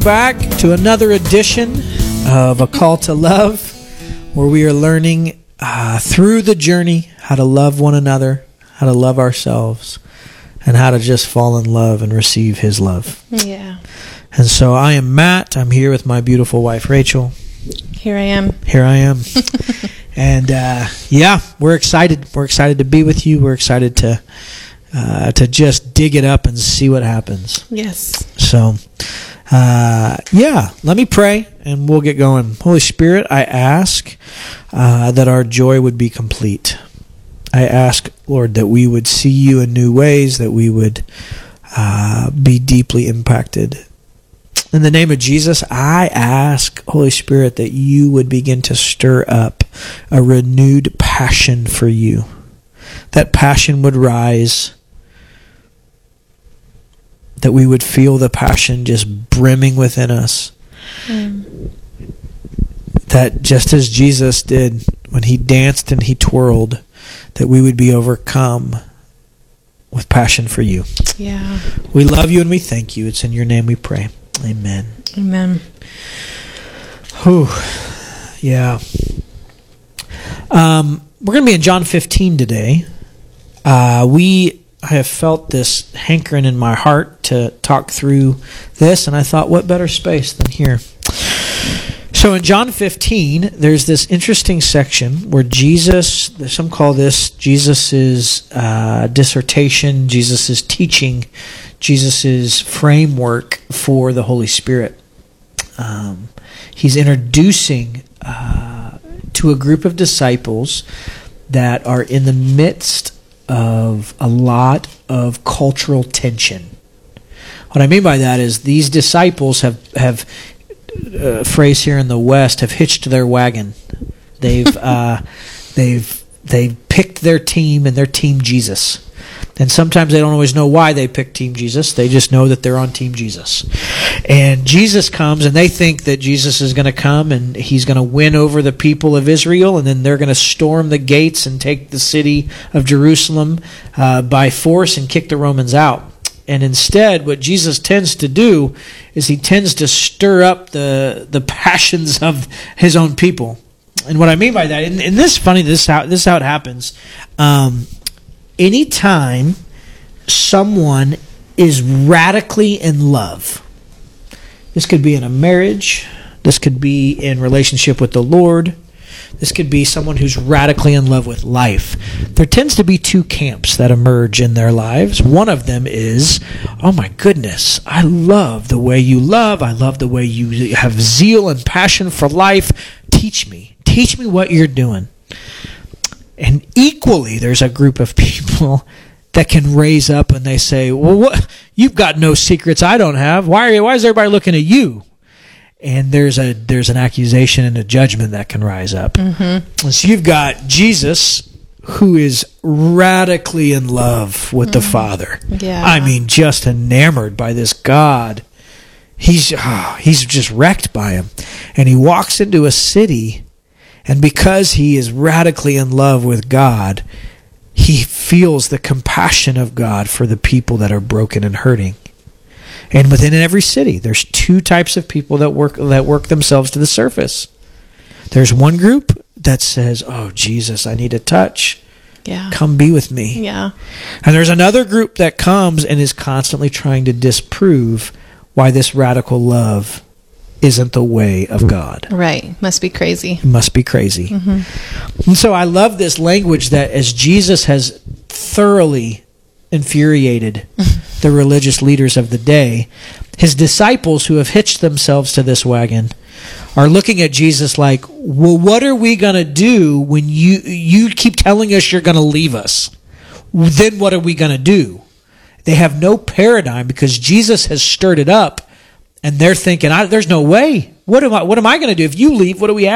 back to another edition of A Call to Love, where we are learning through the journey how to love one another, how to love ourselves, and how to just fall in love and receive His love. Yeah. And so I am Matt. I'm here with my beautiful wife, Rachel. Here I am. And we're excited. We're excited to be with you. We're excited to just dig it up and see what happens. Yes. So, let me pray and we'll get going. Holy Spirit, I ask that our joy would be complete. I ask, Lord, that we would see you in new ways, that we would be deeply impacted. In the name of Jesus, I ask, Holy Spirit, that you would begin to stir up a renewed passion for you. That passion would rise. That we would feel the passion just brimming within us. That just as Jesus did when he danced and he twirled, that we would be overcome with passion for you. Yeah. We love you and we thank you. It's in your name we pray. Amen. Amen. Whew. Yeah. We're going to be in John 15 today. I have felt this hankering in my heart to talk through this, and I thought, what better space than here? So in John 15, there's this interesting section where Jesus, some call this Jesus' dissertation, Jesus' teaching, Jesus' framework for the Holy Spirit. He's introducing to a group of disciples that are in the midst of a lot of cultural tension. What I mean by that is these disciples have phrase here in the West, have hitched their wagon. They've picked their team, and they're Team Jesus. And sometimes they don't always know why they picked Team Jesus. They just know that they're on Team Jesus. And Jesus comes, and they think that Jesus is going to come, and he's going to win over the people of Israel, and then they're going to storm the gates and take the city of Jerusalem by force and kick the Romans out. And instead, what Jesus tends to do is he tends to stir up the passions of his own people. And what I mean by that, and this is funny, this is how it happens. Anytime someone is radically in love, this could be in a marriage, this could be in relationship with the Lord, this could be someone who's radically in love with life. There tends to be two camps that emerge in their lives. One of them is, oh my goodness, I love the way you love. I love the way you have zeal and passion for life. Teach me what you're doing. And equally, there's a group of people that can raise up and they say, well, what? You've got no secrets I don't have. Why is everybody looking at you? And there's an accusation and a judgment that can rise up. Mm-hmm. So you've got Jesus, who is radically in love with the Father. Yeah. I mean, just enamored by this God. He's just wrecked by him. And he walks into a city, and because he is radically in love with God, he feels the compassion of God for the people that are broken and hurting. And within every city, there's two types of people that work themselves to the surface. There's one group that says, oh, Jesus, I need a touch. Yeah. Come be with me. Yeah. And there's another group that comes and is constantly trying to disprove why this radical love isn't the way of God. Right. Must be crazy. It must be crazy. Mm-hmm. And so I love this language that as Jesus has thoroughly infuriated the religious leaders of the day, his disciples who have hitched themselves to this wagon are looking at Jesus like, well, what are we going to do when you keep telling us you're going to leave us? Then what are we going to do? They have no paradigm because Jesus has stirred it up, and they're thinking, there's no way. What am I going to do? If you leave, what do we have?